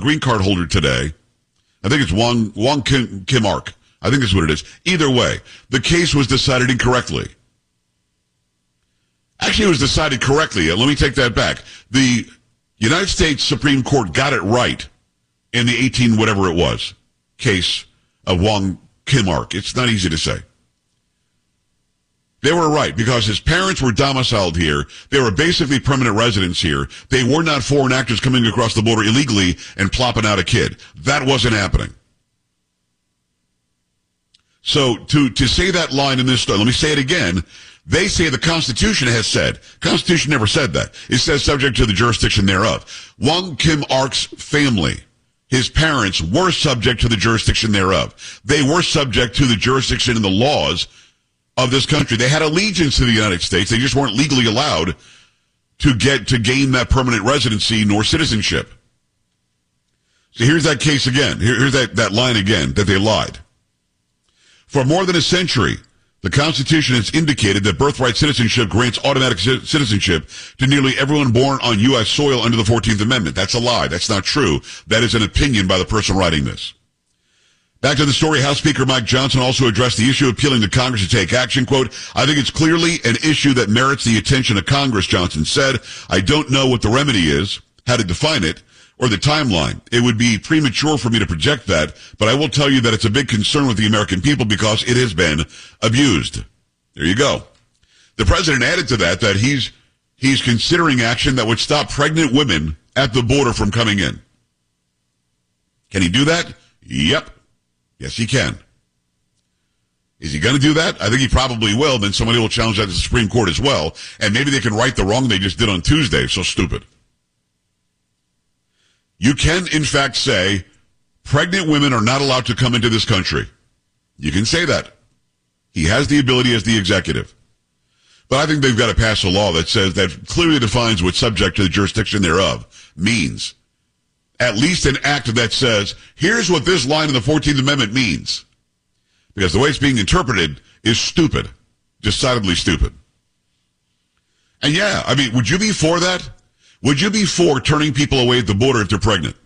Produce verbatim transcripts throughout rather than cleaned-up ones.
green card holder today. I think it's Wong, Wong Kim, Kim Ark. I think that's what it is. Either way, the case was decided incorrectly. Actually, it was decided correctly. Let me take that back. The United States Supreme Court got it right in the eighteen whatever it was case of Wong Kim Ark. It's not easy to say. They were right because his parents were domiciled here. They were basically permanent residents here. They were not foreign actors coming across the border illegally and plopping out a kid. That wasn't happening. So to, to say that line in this story, let me say it again. They say the Constitution has said. Constitution never said that. It says subject to the jurisdiction thereof. Wong Kim Ark's family, his parents, were subject to the jurisdiction thereof. They were subject to the jurisdiction and the laws of this country. They had allegiance to the United States. They just weren't legally allowed to get to gain that permanent residency nor citizenship. So here's that case again. Here, here's that, that line again, that they lied. For more than a century, the Constitution has indicated that birthright citizenship grants automatic citizenship to nearly everyone born on U S soil under the fourteenth Amendment. That's a lie. That's not true. That is an opinion by the person writing this. Back to the story, House Speaker Mike Johnson also addressed the issue, appealing to Congress to take action. Quote, I think it's clearly an issue that merits the attention of Congress, Johnson said. I don't know what the remedy is, how to define it, or the timeline. It would be premature for me to project that, but I will tell you that it's a big concern with the American people because it has been abused. There you go. The president added to that that he's he's considering action that would stop pregnant women at the border from coming in. Can he do that? Yep. Yes, he can. Is he going to do that? I think he probably will. Then somebody will challenge that to the Supreme Court as well, and maybe they can right the wrong they just did on Tuesday. So stupid. You can, in fact, say pregnant women are not allowed to come into this country. You can say that. He has the ability as the executive. But I think they've got to pass a law that says, that clearly defines what subject to the jurisdiction thereof means. At least an act that says, here's what this line in the fourteenth Amendment means. Because the way it's being interpreted is stupid. Decidedly stupid. And yeah, I mean, would you be for that? Would you be for turning people away at the border if they're pregnant?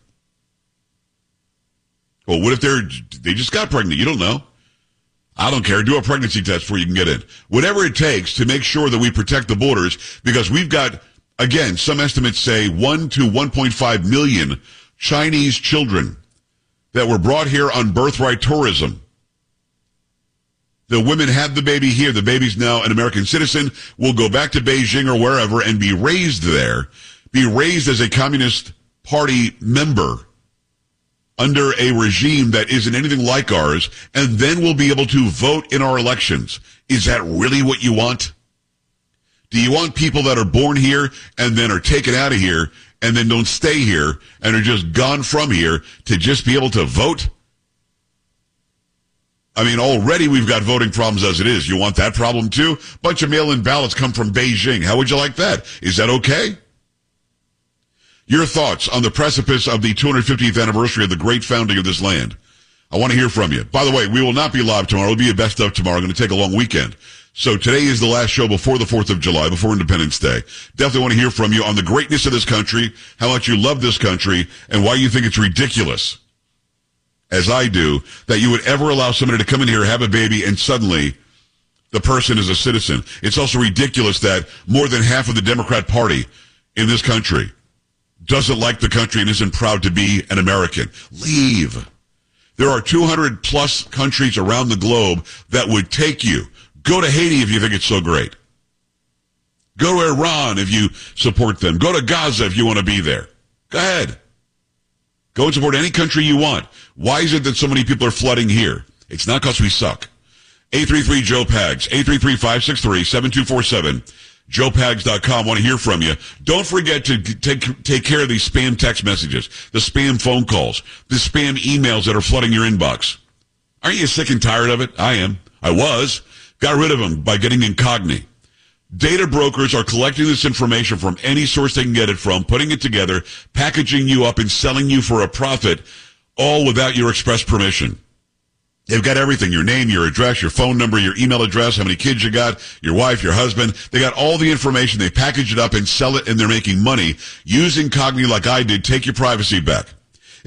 Well, what if they're, they just got pregnant? You don't know. I don't care. Do a pregnancy test before you can get in. Whatever it takes to make sure that we protect the borders, because we've got, again, some estimates say one to one point five million Chinese children that were brought here on birthright tourism. The women had the baby here. The baby's now an American citizen, will go back to Beijing or wherever and be raised there, be raised as a Communist Party member under a regime that isn't anything like ours, and then we'll be able to vote in our elections. Is that really what you want? Do you want people that are born here and then are taken out of here and then don't stay here and are just gone from here to just be able to vote? I mean, already we've got voting problems as it is. You want that problem too? Bunch of mail-in ballots come from Beijing. How would you like that? Is that okay? Your thoughts on the precipice of the two hundred fiftieth anniversary of the great founding of this land. I want to hear from you. By the way, we will not be live tomorrow. It'll be a best of tomorrow. I'm going to take a long weekend. So today is the last show before the fourth of July, before Independence Day. Definitely want to hear from you on the greatness of this country, how much you love this country, and why you think it's ridiculous, as I do, that you would ever allow somebody to come in here, have a baby, and suddenly the person is a citizen. It's also ridiculous that more than half of the Democrat Party in this country doesn't like the country and isn't proud to be an American. Leave. There are two hundred plus countries around the globe that would take you. Go to Haiti if you think it's so great. Go to Iran if you support them. Go to Gaza if you want to be there. Go ahead. Go and support any country you want. Why is it that so many people are flooding here? It's not because we suck. eight three three Joe Pags, eight three three, five six three, seven two four seven. joe pags dot com. Want to hear from you. Don't forget to take take care of these spam text messages, the spam phone calls, the spam emails that are flooding your inbox. Aren't you sick and tired of it? I am. I was. Got rid of them by getting Incogni. Data brokers are collecting this information from any source they can get it from, putting it together, packaging you up, and selling you for a profit, all without your express permission. They've got everything, your name, your address, your phone number, your email address, how many kids you got, your wife, your husband. They got all the information. They package it up and sell it, and they're making money. Use Incogni like I did. Take your privacy back.